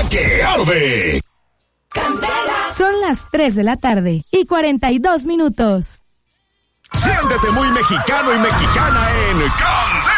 que arde. Son las 3 de la tarde y 42 minutos. Siéntete muy mexicano y mexicana en Candela.